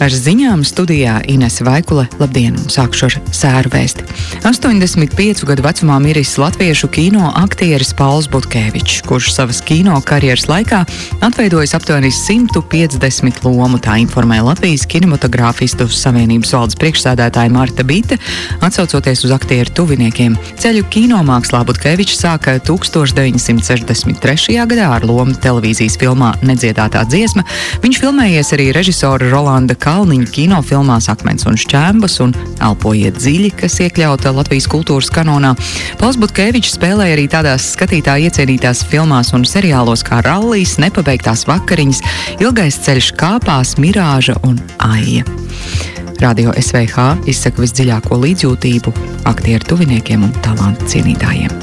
Ar ziņām studijā Inese Vaikule. Labdien, un sākšu ar sēru vēsti. 85 gadu vecumā miris latviešu kino aktieris Pauls Butkēvičs, kurš savas kino karjeras laikā atveidojis aptuveni 150 lomu, tā informē Latvijas kinematogrāfistu savienības valdes priekšsēdētāja Marta Bite, atsaucoties uz aktieru tuviniekiem. Ceļu kinomākslā Butkēvičs sāka 1963. gadā ar lomu televīzijas filmā Nedziedātā dziesma. Viņš filmējies arī režisora Rolanda Kalniņa kinofilmās Akmens un šķēmbas un Elpojiet dziļi, kas iekļauta Latvijas kultūras kanonā. Pauls Butkēvičs spēlēja arī tādās skatītāju iecienītās filmās un seriālos kā Rallijs, Nepabeigtās vakariņas, Ilgais ceļš kāpās, Mirāža un Aija. Radio SVH izsaka visdziļāko līdzjūtību aktieru tuviniekiem un talantu cienītājiem.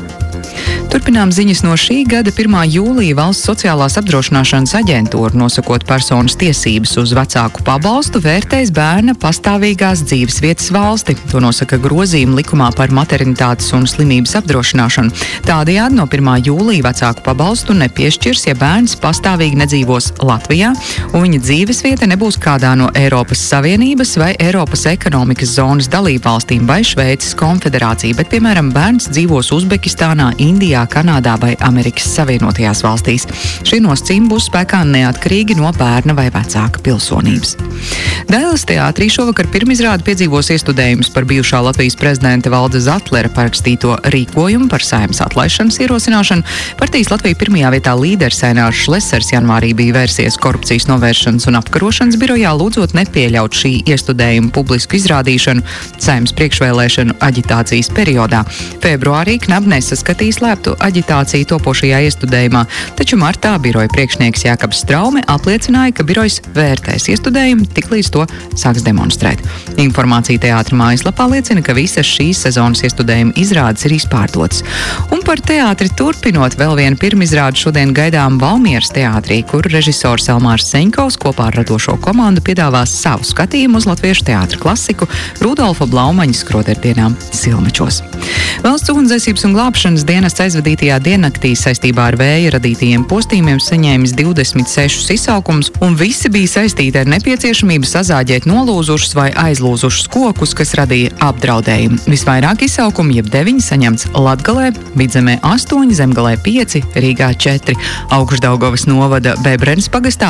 Turpinām ziņas no šī gada 1. jūlija Valsts sociālās apdrošināšanas aģentūra, nosakot personas tiesības uz vecāku pabalstu, vērtēs bērna pastāvīgās dzīvesvietas valsti. To nosaka grozījumi likumā par maternitātes un slimības apdrošināšanu. Tādējādi no 1. jūlija vecāku pabalstu nepiešķirs, ja bērns pastāvīgi nedzīvos Latvijā un viņa dzīvesvieta nebūs kādā no Eiropas Savienības vai Eiropas ekonomikas zonas dalībvalstīm vai Šveices konfederācija, bet, piemēram, bērns dzīvos Uzbekistānā, Indijā, Kanādā vai Amerikas Savienotajās valstīs. Šie nosacījumi būs spēkā neatkarīgi no bērna vai vecāka pilsonības. Dailes teātrī šovakar pirmizrādi piedzīvos iestudējumus par bijušā Latvijas prezidenta Valda Zatlera parakstīto rīkojumu par Saeimas atlaišanas ierosināšanu. Partijas Latvija pirmajā vietā līderis Ainārs Šlesers janvārī bija vērsies Korupcijas novēršanas un apkarošanas birojā, lūdzot nepieļaut šī iestudējuma publisku izrādīšanu Saeimas priekšvēlēšanu aģitācijas periodā. Februārī Knabnes saskatīs slēptu aģitāciju topošajā iestudējumā, taču martā biroja priekšnieks Jākabs Straume apliecināja, ka birojs vērtēs iestudējumu, tiklīdz to sāks demonstrēt. Informācija teātra mājaslapā liecina, ka visas šīs sezonas iestudējuma izrādes ir izpārdotas. Un par teātri turpinot, vēl viena pirmizrāde šodien gaidām Valmieras teātrī, kur režisors Elmārs Seņkovs kopā ar radošo komandu piedāvās savu skatījumu uz latviešu teātra klasiku Rudolfa Blaumaņa skroderdienām Silmečos. Valsts ugunsdzēsības un glābšanas dienests aizvadītajā diennaktī saistībā ar vēja radītajiem postījumiem saņēmis 26 izsaukumus, un visi bija saistīti ar nepieciešamību sazāģēt nolūzušus vai aizlūzušus kokus, kas radīja apdraudējumu. Visvairāk izsaukumu, jeb 9, saņemts Latgalē, Vidzemē 8, Zemgalē 5, Rīgā 4, Augšdaugavas novada Bebrenes pagastā